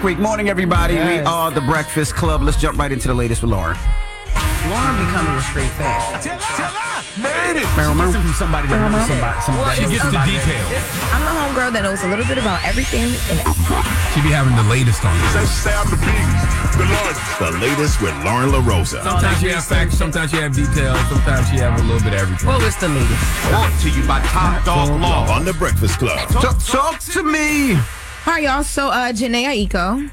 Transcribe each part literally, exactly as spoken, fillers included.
Week morning, everybody. Yes. We are the Breakfast Club. Let's jump right into the latest with Lauren. Lauren becoming a straight fan. Made it. Meryl, She gets it from somebody that knows somebody. somebody She gets the somebody details. I'm the homegirl that knows a little bit about everything. And She be having the latest on it. Let's say I'm the biggest, the largest. The latest with Lauren LaRosa. Sometimes you have facts, sometimes you have details, sometimes you have a little bit of everything. Well, it's the latest. Brought to you by Top Dog Law. On the Breakfast Club. Talk, talk to me. all right, y'all. So, uh, Jhené Aiko.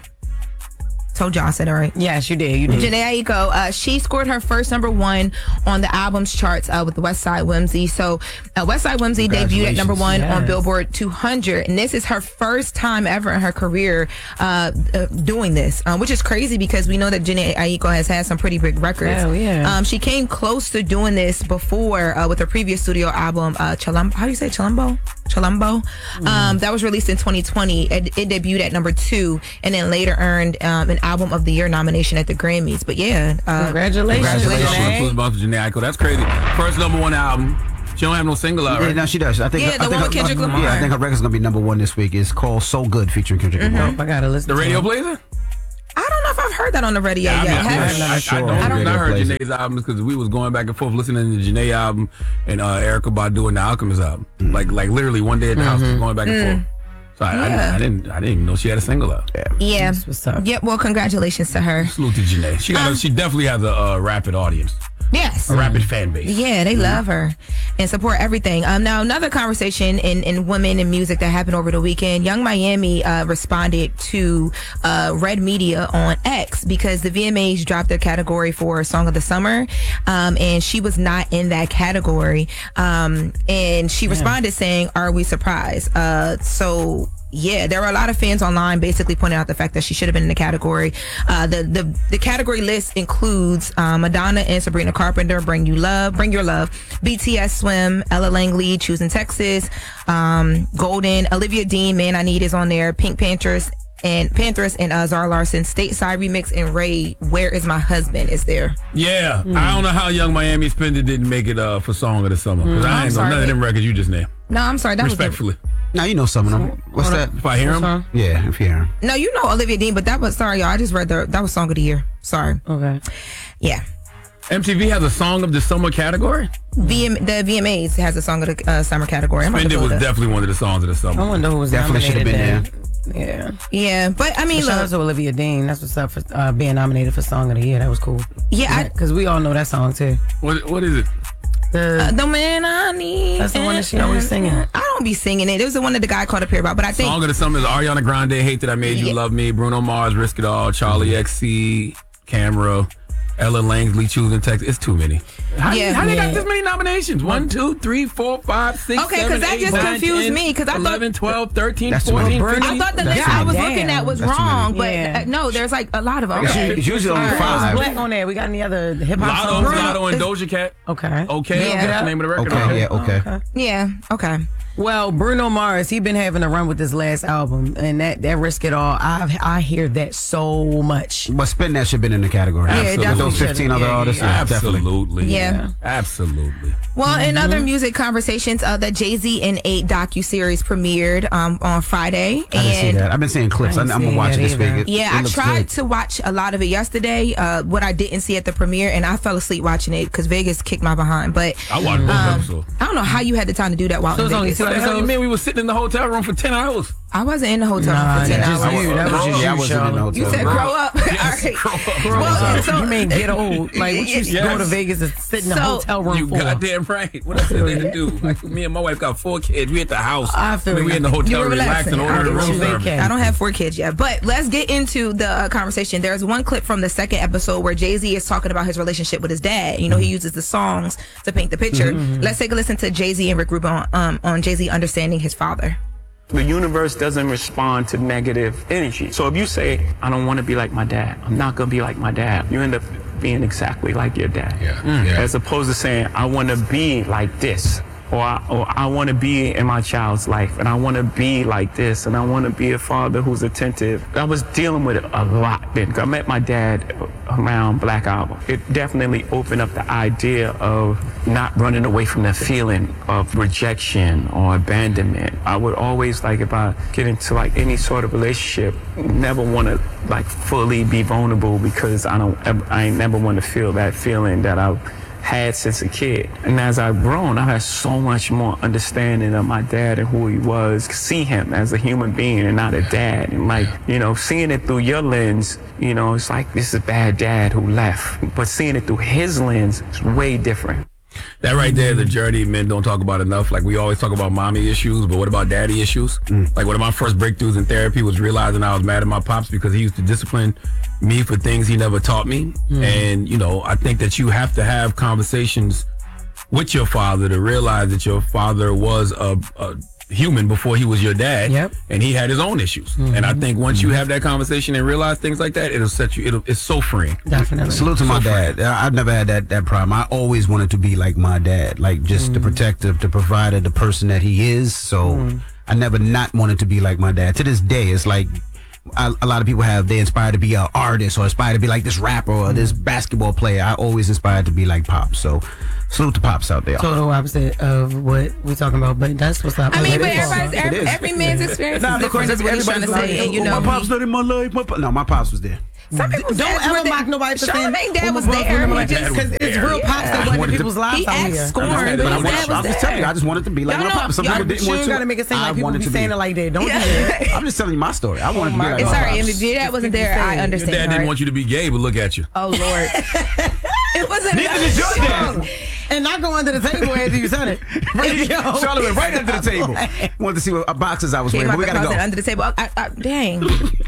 Told y'all I said it right. Yes, you did. You did. Jhené Aiko, uh, she scored her first number one on the albums charts uh, with the West Side Whimsy. So, uh, West Side Whimsy debuted at number one Yes. on Billboard two hundred, and this is her first time ever in her career uh, uh, doing this, uh, which is crazy because we know that Jhené Aiko has had some pretty big records. Hell yeah. Um, she came close to doing this before uh, with her previous studio album, uh, Chilumbo. How do you say Chilumbo? Chilumbo. Um, that was released in twenty twenty. It, it debuted at number two, and then later earned um, an Album of the Year nomination at the Grammys. But yeah, uh, Congratulations, Congratulations Jhené. to Jhené Aiko. That's crazy. First number one album. She don't have no single out, Yeah, right? no, she does. I think. Yeah, I the think one her, with Kendrick uh, Lamar. Yeah, I think her record's gonna be number one this week. It's called "So Good" featuring Kendrick Lamar. I gotta listen. The to radio it. plays it? I don't know if I've heard that on the radio I, yet. mean, I, Have I, you? I, I, sure. don't, I I, don't heard plays it. Jhené's albums because we was going back and forth listening to the Jhené album and uh, Erykah Badu and the Alchemist album. Mm. Like, like literally one day at the house, we was going back and Mm. forth. So I, I, Yeah. didn't, I didn't, I didn't even know she had a single out. Yeah. That's what's up. Yeah. Well, congratulations to her. Salute to Jhené. She got, Um, a, she definitely has a uh, rapid audience, Yes. a rapid fan base. Yeah, they love her and support everything. Um, now, another conversation in, in women in music that happened over the weekend. Young Miami uh, responded to uh, Red Media on X because the V M As dropped their category for Song of the Summer, um, and she was not in that category. Um, and she responded saying, "Are we surprised?" Uh, so. Yeah, there were a lot of fans online basically pointing out the fact that she should have been in the category. Uh, the, the the category list includes uh, Madonna and Sabrina Carpenter, Bring You Love, Bring Your Love, B T S Swim, Ella Langley, Choosing Texas, um, Golden, Olivia Dean, Man I Need is on there, Pink Panthers and Panthers and uh, Zara Larson, Stateside Remix, and Ray, Where Is My Husband is there. Yeah, I don't know how Young Miami Spender didn't make it uh, for Song of the Summer because I I'm ain't know sorry. none of them records you just named. No, I'm sorry, that Respectfully, Now you know some of them. What's that? if I hear them, Yeah, if you hear 'em. was no, you know Olivia Dean, but that was sorry, y'all. I just read the that was Song of the Year. Sorry, Okay. yeah. M T V has a Song of the Summer category. V M, the V M As has a Song of the uh, Summer category. I'm about to Spender pull was it up. definitely one of the songs of the summer. I wonder who was Definitely should have nominated been there. Yeah. Yeah, but I mean, Shout out look, to Olivia Dean. That's what's up for uh, being nominated for Song of the Year. That was cool. yeah, I, Because we all know that song too. What what is it? The, Uh, the man I need. That's the one that she always singing. I don't be singing it. It was the one that the guy called up here about. But I think Song of the Summer is Ariana Grande, Hate That I Made You Yeah. Love Me, Bruno Mars, Risk It All, Charlie X C, Camera, Ella Langley, Choosing Texas. It's too many. How, Yeah. how they got Yeah. this many nominations? One, two, three, four, five, six, Okay, 'cause seven, that eight, just nine, confused ten, me, 'cause I thought- eleven, twelve, thirteen, That's too fourteen, many. fifteen. I thought the That's list too I was many. looking at was That's too many. wrong, but Yeah. uh, no, there's like a lot of them. It's, Okay. it's usually only Alright. five. Black on there. We got any other hip hop Lotto, songs? Lotto and Doja Cat. Okay. Okay, Yeah. that's the name of the record. Okay, yeah, okay. Yeah. Okay. Well, Bruno Mars, he been having a run with this last album, and that that Risk It All. I I hear that so much. But Spin that should have been in the category. Yeah, it Absolutely. definitely Those fifteen other Yeah, artists, yeah, yeah, definitely. Absolutely. Yeah. Absolutely. Well, in other music conversations, uh, the Jay-Z and eight docu-series premiered um, on Friday. I didn't see and that. I've been seeing clips. I I ain't I'm gonna seen watch that it this either. week. It- Yeah, it I looks tried good. to watch a lot of it yesterday. Uh, what I didn't see at the premiere, and I fell asleep watching it because Vegas kicked my behind. But I watched both um, episodes. I don't know how you had the time to do that while So in it's only Vegas. two What the hell you episodes? mean? We were sitting in the hotel room for ten hours. I wasn't in the hotel room Nah, for ten just hours. you. That was just Yeah, I you, wasn't in the Charlotte. hotel. You said room. grow up. All right. grow up. Well, so, you mean get old? Like, what you Yes. go to Vegas and sit in the So- hotel room You for? goddamn right. What else did they do? Like me and my wife got four kids. We at the house. I feel I mean, we you. in the You hotel were relaxing, relaxing. ordering I room get you. service. Vacay. I don't have four kids yet, but let's get into the uh, conversation. There's one clip from the second episode where Jay-Z is talking about his relationship with his dad. You know, he uses the songs to paint the picture. Let's take a listen to Jay-Z and Rick Rubin on, um, on Jay-Z understanding his father. The universe doesn't respond to negative energy. So if you say, I don't want to be like my dad, I'm not going to be like my dad, you end up being exactly like your dad. Yeah. Mm. Yeah. As opposed to saying, I want to be like this. or I, or I want to be in my child's life, and I want to be like this, and I want to be a father who's attentive. I was dealing with it a lot then. I met my dad around Black Album. It definitely opened up the idea of not running away from the feeling of rejection or abandonment. I would always, like, if I get into like any sort of relationship, never want to like fully be vulnerable, because I don't, I ain't never want to feel that feeling that I had since a kid. And as I've grown, I've had so much more understanding of my dad and who he was. See him as a human being and not a dad. And like, you know, seeing it through your lens, you know, it's like, this is a bad dad who left. But seeing it through his lens is way different. That right there, the journey men don't talk about enough. Like, we always talk about mommy issues, but what about daddy issues? Mm. Like, one of my first breakthroughs in therapy was realizing I was mad at my pops because he used to discipline me for things he never taught me. Mm. And, you know, I think that you have to have conversations with your father to realize that your father was a, a human before he was your dad. Yep. And he had his own issues. Mm-hmm. And I think once you have that conversation and realize things like that, it'll set you, it'll, it's so freeing. Definitely. Salute to my dad. I've never had that, that problem. I always wanted to be like my dad, like just mm. the protector, the provider, the person that he is. So mm. I never not wanted to be like my dad. To this day, it's like, I, a lot of people have, they inspired to be an artist or aspire to be like this rapper or this basketball player. I always inspired to be like Pops. So salute to Pops out there. Total opposite of what we're talking about, but that's what's up. I mean, it but is. everybody's, every, every man's experience Nah, is different, is what he's trying to say. And, you know, my Pops not in my life. My pa- no, my Pops was there. Some people Don't ever mock nobody for saying Charlamagne dad was Because there. He just, it's real Pops that went to people's lives he out acts here. scorned, But but I, his wanted, dad I was was telling you, I there. just wanted to be like Y'all my know- Pops. Some y'all- people But didn't you want ain't to. gotta make it seem I like people wanted be to saying it like that. Don't do that. I'm just telling you my story. I wanted to be like It's my sorry, Pops. and the dad wasn't there. I Your understand. dad didn't right? want you to be gay, but look at you. Oh, Lord. It wasn't. Neither did your dad. And not go under the table after you said it. Yo. Charlotte went right under the table. Wanted to see what uh, boxes I was Came wearing, out but we the gotta closet go. under the table. I, I, dang.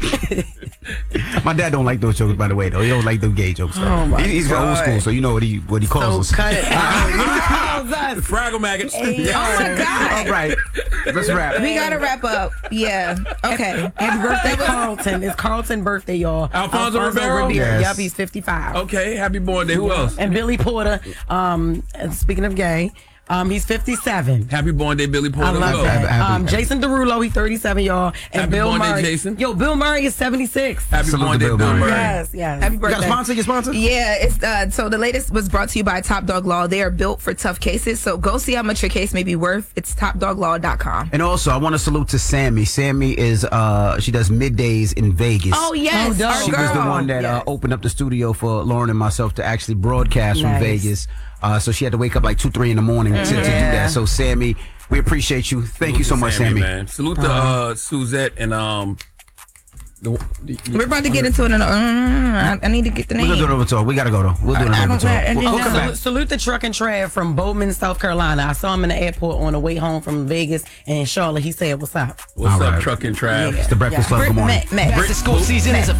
My dad don't like those jokes, by the way, though. He don't like them gay jokes. Though. Oh, my He- he's from old God. school, so you know what he what he calls So us. cut it out. He calls us. Fraggle maggots. Oh, my God. All right, let's wrap. We gotta wrap up. Yeah. Okay. Happy birthday, Carlton. It's Carlton's birthday, y'all. Alfonso Ribeiro? Yes. Yep, he's fifty-five. Okay, happy born day. Who else? And Billy Porter, um, and speaking of gay, um, he's fifty-seven. Happy born day, Billy Porter. I love Who that. else? Happy- Um, Jason Derulo, he's thirty-seven, y'all. And Happy Bill born day, Murray. Jason. Yo, Bill Murray is seventy-six. Happy Salute born to day, Bill Bill Murray. Murray. Yes, yes. Happy You got a birthday. sponsor? Your sponsor? Yeah, it's uh, so the latest was brought to you by Top Dog Law. They are built for tough cases, so go see how much your case may be worth. It's top dog law dot com. And also, I want to salute to Sammy. Sammy is uh, she does middays in Vegas. Oh yes, Oh, dope. our She was the girl. one that Yes. uh, opened up the studio for Lauren and myself to actually broadcast from Nice. Vegas. Uh, so she had to wake up like two, three in the morning to, to do Yeah. that. So Sammy, we appreciate you. Thank you so much, Sammy, Sammy. man. Salute to uh, Suzette and um. The, the, We're about to get into it. In a, uh, I, I need to get the We're name. gonna do it over talk. We gotta go though. We'll do it I over don't talk. know. We'll, we'll come Salute, back. salute the truck and Trav from Bowman, South Carolina. I saw him in the airport on the way home from Vegas, and in Charlotte, he said, "What's up?" what's All up, right. Truck and Trav? It's the Breakfast Club. Brit- Good morning. Matt, Matt. Back to school season is a